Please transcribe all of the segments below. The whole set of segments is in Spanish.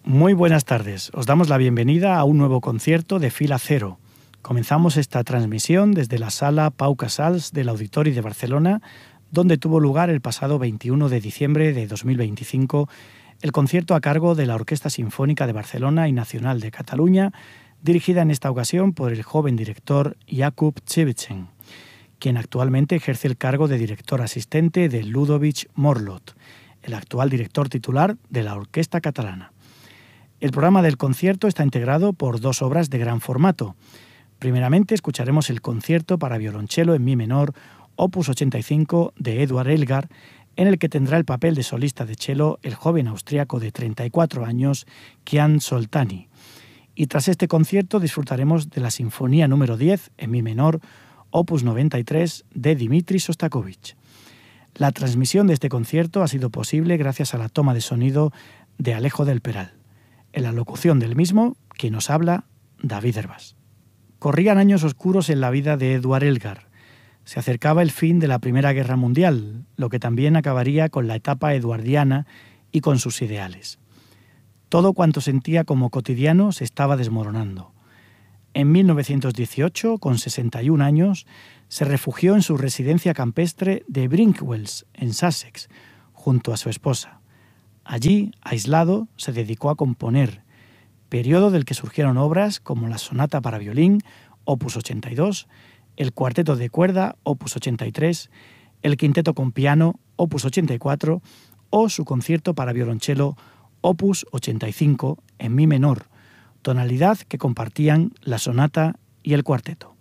Muy buenas tardes. Os damos la bienvenida a un nuevo concierto de Fila Cero. Comenzamos esta transmisión desde la sala Pau Casals del Auditori de Barcelona, donde tuvo lugar el pasado 21 de diciembre de 2025 el concierto a cargo de la Orquesta Sinfónica de Barcelona y Nacional de Cataluña, dirigida en esta ocasión por el joven director Jakub Cevecen, quien actualmente ejerce el cargo de director asistente de Ludovic Morlot, el actual director titular de la Orquesta Catalana. El programa del concierto está integrado por dos obras de gran formato. Primeramente escucharemos el concierto para violonchelo en mi menor, opus 85 de Eduard Elgar, en el que tendrá el papel de solista de cello el joven austriaco de 34 años, Kian Soltani. Y tras este concierto disfrutaremos de la Sinfonía número 10 en mi menor, opus 93 de Dmitri Shostakovich. La transmisión de este concierto ha sido posible gracias a la toma de sonido de Alejo del Peral. En la locución del mismo, quien nos habla, David Herbas. Corrían años oscuros en la vida de Eduard Elgar. Se acercaba el fin de la Primera Guerra Mundial, lo que también acabaría con la etapa eduardiana y con sus ideales. Todo cuanto sentía como cotidiano se estaba desmoronando. En 1918, con 61 años, se refugió en su residencia campestre de Brinkwells, en Sussex, junto a su esposa. Allí, aislado, se dedicó a componer, periodo del que surgieron obras como la Sonata para violín, opus 82, el Cuarteto de cuerda, opus 83, el Quinteto con piano, opus 84, o su Concierto para violonchelo, opus 85, en mi menor, tonalidad que compartían la sonata y el cuarteto.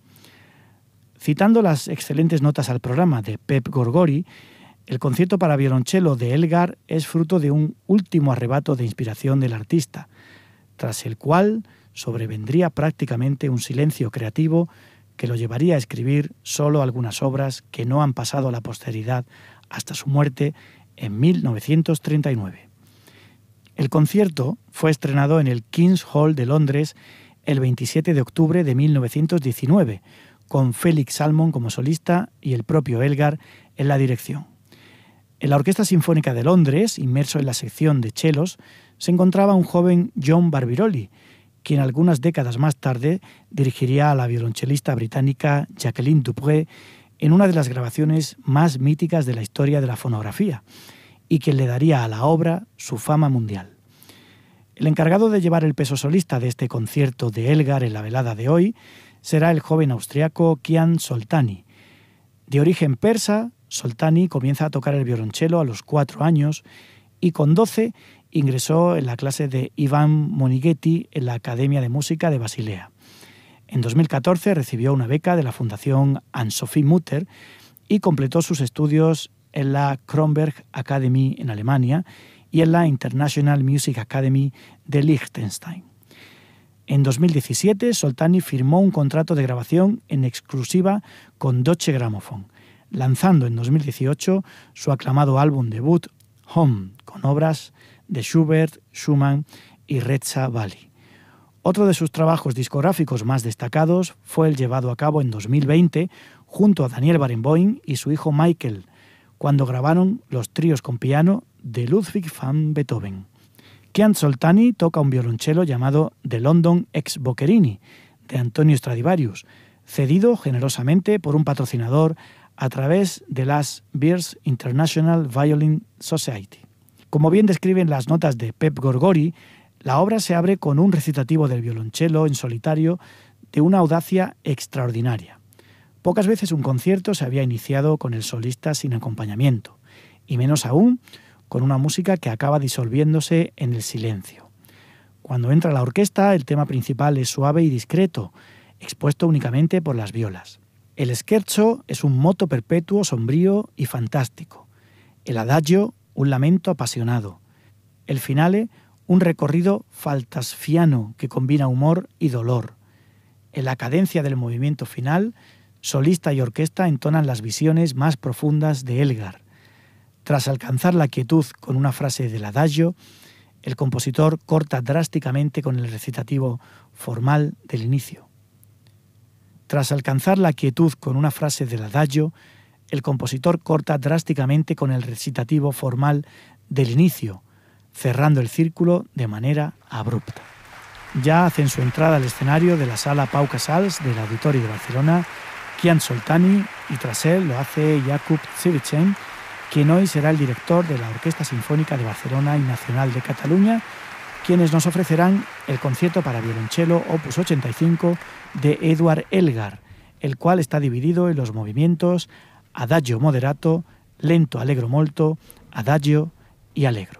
Citando las excelentes notas al programa de Pep Gorgori, el concierto para violonchelo de Elgar es fruto de un último arrebato de inspiración del artista, tras el cual sobrevendría prácticamente un silencio creativo que lo llevaría a escribir solo algunas obras que no han pasado a la posteridad hasta su muerte en 1939. El concierto fue estrenado en el King's Hall de Londres el 27 de octubre de 1919, con Felix Salmon como solista y el propio Elgar en la dirección. En la Orquesta Sinfónica de Londres, inmerso en la sección de chelos, se encontraba un joven John Barbirolli, quien algunas décadas más tarde dirigiría a la violonchelista británica Jacqueline Dupré en una de las grabaciones más míticas de la historia de la fonografía, y quien le daría a la obra su fama mundial. El encargado de llevar el peso solista de este concierto de Elgar en la velada de hoy será el joven austriaco Kian Soltani. De origen persa, Soltani comienza a tocar el violonchelo a los 4 años y con 12 ingresó en la clase de Ivan Monighetti en la Academia de Música de Basilea. En 2014 recibió una beca de la Fundación Anne-Sophie Mutter y completó sus estudios en la Kronberg Academy en Alemania y en la International Music Academy de Liechtenstein. En 2017, Soltani firmó un contrato de grabación en exclusiva con Deutsche Grammophon, lanzando en 2018 su aclamado álbum debut Home, con obras de Schubert, Schumann y Reza Bali. Otro de sus trabajos discográficos más destacados fue el llevado a cabo en 2020 junto a Daniel Barenboim y su hijo Michael, cuando grabaron los tríos con piano de Ludwig van Beethoven. Kian Soltani toca un violonchelo llamado The London ex Boccherini, de Antonio Stradivarius, cedido generosamente por un patrocinador a través de las Beers International Violin Society. Como bien describen las notas de Pep Gorgori, la obra se abre con un recitativo del violonchelo en solitario de una audacia extraordinaria. Pocas veces un concierto se había iniciado con el solista sin acompañamiento, y menos aún con una música que acaba disolviéndose en el silencio. Cuando entra la orquesta, el tema principal es suave y discreto, expuesto únicamente por las violas. El scherzo es un moto perpetuo, sombrío y fantástico. El adagio, un lamento apasionado. El finale, un recorrido faltasfiano que combina humor y dolor. En la cadencia del movimiento final, solista y orquesta entonan las visiones más profundas de Elgar. Tras alcanzar la quietud con una frase del adagio, el compositor corta drásticamente con el recitativo formal del inicio. Tras alcanzar la quietud con una frase del adagio, el compositor corta drásticamente con el recitativo formal del inicio, cerrando el círculo de manera abrupta. Ya hacen su entrada al escenario de la Sala Pau Casals del Auditori de Barcelona Kian Soltani, y tras él lo hace Jakub Civicen, quien hoy será el director de la Orquesta Sinfónica de Barcelona y Nacional de Cataluña, quienes nos ofrecerán el concierto para violonchelo Opus 85 de Eduard Elgar, el cual está dividido en los movimientos Adagio moderato, Lento allegro molto, Adagio y Allegro.